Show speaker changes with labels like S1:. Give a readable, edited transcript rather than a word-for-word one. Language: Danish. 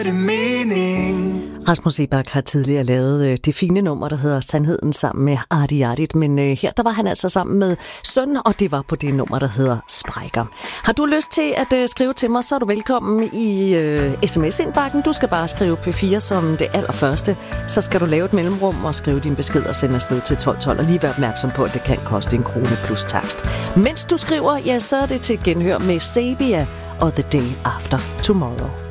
S1: Rasmus Seebach har tidligere lavet det fine nummer, der hedder Sandheden sammen med Artie Artit, men her der var han altså sammen med søn, og det var på det nummer, der hedder Sprækker. Har du lyst til at skrive til mig, så er du velkommen i sms-indbakken. Du skal bare skrive P4 som det allerførste, så skal du lave et mellemrum og skrive din besked og sende afsted til 1212, og lige være opmærksom på, at det kan koste 1 krone plus takst. Mens du skriver, ja, så er det til genhør med Sabia og The Day After Tomorrow.